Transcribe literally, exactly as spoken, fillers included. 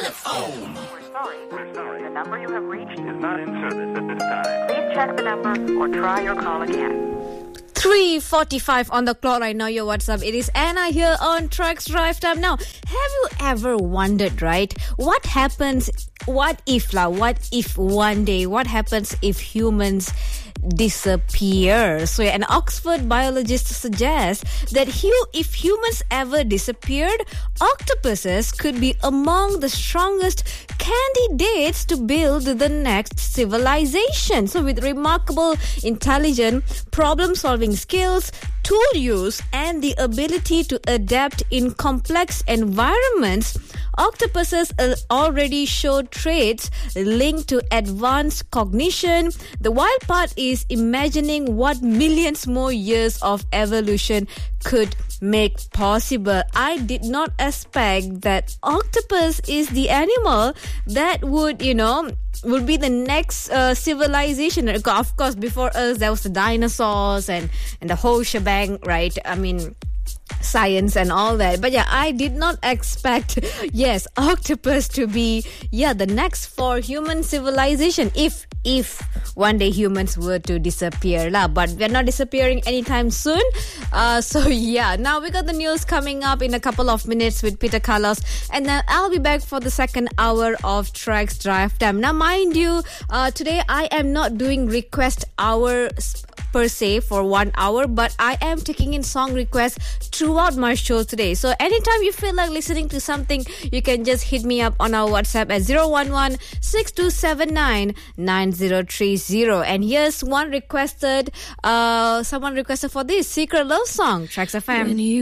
telephone. We're sorry. We're sorry. The number you have reached is not in service at this time. Please check the number or try your call again. three forty-five on the clock right now. Your WhatsApp. It is Anna here on Trucks Drive Time. Now, have you ever wondered, right? What happens? What if, la? What if one day? What happens if humans disappear? So, an Oxford biologist suggests that hu- if humans ever disappeared, octopuses could be among the strongest candidates to build the next civilization. So, with remarkable intelligent problem-solving skills, tool use, and the ability to adapt in complex environments, octopuses already show traits linked to advanced cognition. The wild part is imagining what millions more years of evolution could make possible. I did not expect that octopus is the animal that would, you know, would be the next uh, civilization. Of course, before us, there was the dinosaurs and, and the whole shebang, right? I mean, science and all that. But yeah, I did not expect, yes, octopus to be, yeah, the next for human civilization. If, if one day humans were to disappear lah. But we're not disappearing anytime soon. Uh, so yeah, now we got the news coming up in a couple of minutes with Peter Carlos. And then I'll be back for the second hour of Trucks Drive Time. Now, mind you, uh, today I am not doing request hour per se for one hour, but I am taking in song requests throughout my show today. So anytime you feel like listening to something, you can just hit me up on our WhatsApp at zero one one six two seven nine nine zero three zero. And here's one requested, uh, someone requested for this Secret Love Song, Tracks F M. When you